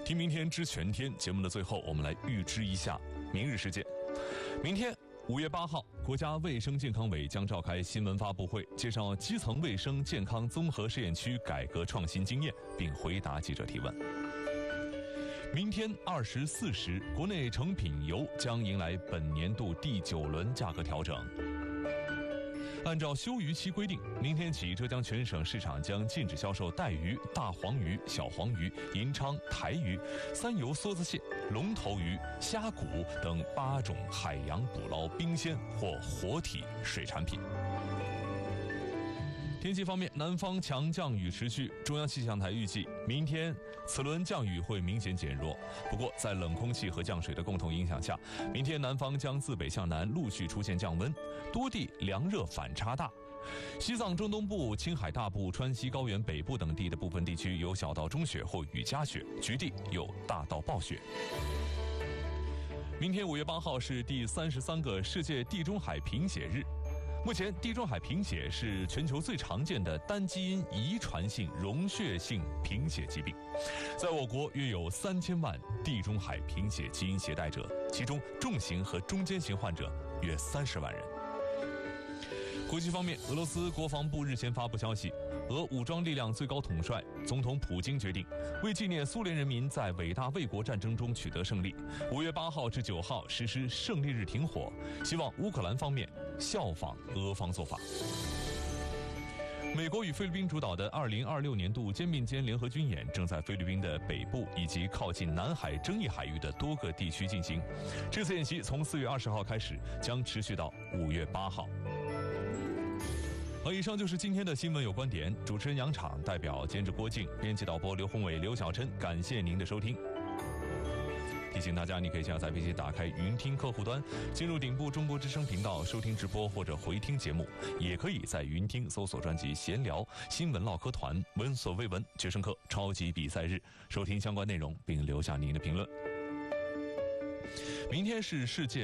听明天知全天节目的最后，我们来预知一下明日事件。明天5月8号，国家卫生健康委将召开新闻发布会，介绍基层卫生健康综合试验区改革创新经验，并回答记者提问。明天24时，国内成品油将迎来本年度第9轮价格调整。按照休渔期规定，明天起浙江全省市场将禁止销售带鱼、大黄鱼、小黄鱼、银鲳、台鱼、三油梭子蟹、龙头鱼、虾骨等8种海洋捕捞冰鲜或活体水产品。天气方面，南方强降雨持续，中央气象台预计明天此轮降雨会明显减弱。不过，在冷空气和降水的共同影响下，明天南方将自北向南陆续出现降温，多地凉热反差大。西藏中东部、青海大部、川西高原北部等地的部分地区有小到中雪或雨夹雪，局地有大到暴雪。明天5月8号是第33个世界地中海贫血日。目前，地中海贫血是全球最常见的单基因遗传性溶血性贫血疾病，在我国约有3000万地中海贫血基因携带者，其中重型和中间型患者约30万人。国际方面，俄罗斯国防部日前发布消息，俄武装力量最高统帅总统普京决定，为纪念苏联人民在伟大卫国战争中取得胜利，5月8号至9号实施胜利日停火，希望乌克兰方面效仿俄方做法。美国与菲律宾主导的2026年度肩并肩联合军演正在菲律宾的北部以及靠近南海争议海域的多个地区进行。这次演习从4月20号开始，将持续到5月8号。以上就是今天的新闻有观点，主持人杨昶，代表监制郭靖，编辑导播刘宏伟、刘小琛，感谢您的收听。提醒大家，你可以下载并且打开云听客户端，进入顶部中国之声频道收听直播或者回听节目，也可以在云听搜索专辑闲聊、新闻唠嗑团、闻所未闻、决胜课、超级比赛日，收听相关内容并留下您的评论。明天是世界